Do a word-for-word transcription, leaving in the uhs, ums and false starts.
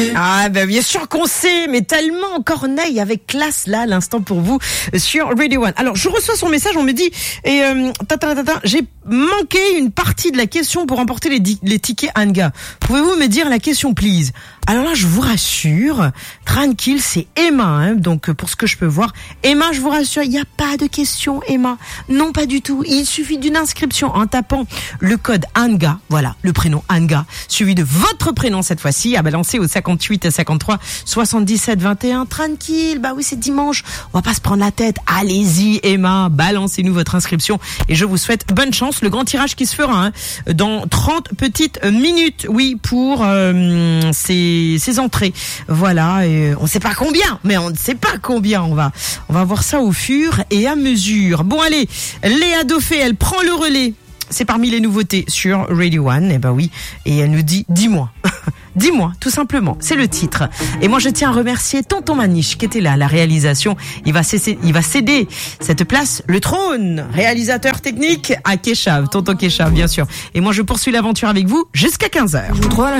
Ah ben bien sûr qu'on sait, mais tellement Corneille avec classe là à l'instant pour vous sur Radio One. Alors je reçois son message, on me dit et euh, tata, tata, j'ai manqué une partie de la question pour remporter les, di- les tickets Anga. Pouvez-vous me dire la question please? Alors là je vous rassure, tranquille, c'est Emma, hein, donc pour ce que je peux voir, Emma, je vous rassure, il n'y a pas de question Emma, non pas du tout, il suffit d'une inscription en tapant le code Anga, voilà, le prénom Anga, suivi de votre prénom cette fois-ci, à balancer au cinquante-huit à cinquante-trois soixante-dix-sept vingt et un, tranquille, bah oui c'est dimanche, on va pas se prendre la tête, allez-y Emma, balancez-nous votre inscription et je vous souhaite bonne chance, le grand tirage qui se fera hein, dans trente petites minutes, oui, pour euh, ces, ces entrées, voilà, et on sait pas combien, mais on ne sait pas combien, on va, on va voir ça au fur et à mesure. Bon allez, Léa Dauphin, elle prend le relais. C'est parmi les nouveautés sur Radio One, et ben oui, et elle nous dit, dis-moi, dis-moi, tout simplement, c'est le titre. Et moi je tiens à remercier Tonton Maniche qui était là à la réalisation, il va cesser, il va céder cette place, le trône, réalisateur technique à Keshav, Tonton Keshav bien sûr. Et moi je poursuis l'aventure avec vous jusqu'à quinze heures.